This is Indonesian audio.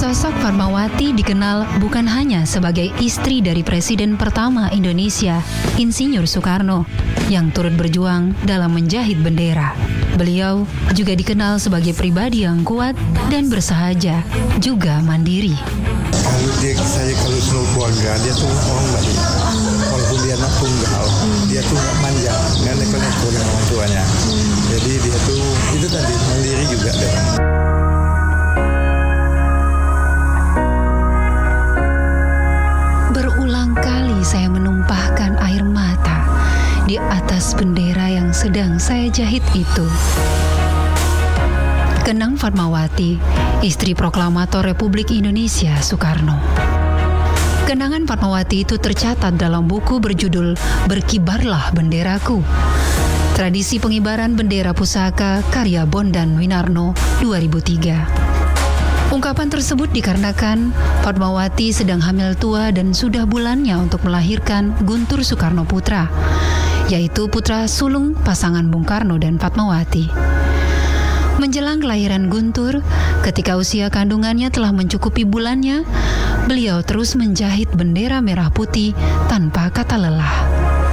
Sosok Fatmawati dikenal bukan hanya sebagai istri dari Presiden pertama Indonesia, Insinyur Soekarno, yang turut berjuang dalam menjahit bendera. Beliau juga dikenal sebagai pribadi yang kuat dan bersahaja, juga mandiri. Kalau seluruh keluarga, dia tuh orang baik. Walaupun dia anak tunggal, dia tuh nggak manja, nggak neko-neko dengan orang tuanya. Jadi dia tuh, itu tadi, mandiri juga. Berulang kali saya menumpahkan air mata di atas bendera yang sedang saya jahit itu. Kenang Fatmawati, istri proklamator Republik Indonesia Soekarno. Kenangan Fatmawati itu tercatat dalam buku berjudul Berkibarlah Benderaku. Tradisi pengibaran bendera pusaka karya Bondan Winarno 2003. Ungkapan tersebut dikarenakan Fatmawati sedang hamil tua dan sudah bulannya untuk melahirkan Guntur Soekarno Putra, yaitu putra sulung pasangan Bung Karno dan Fatmawati. Menjelang kelahiran Guntur, ketika usia kandungannya telah mencukupi bulannya, beliau terus menjahit bendera merah putih tanpa kata lelah.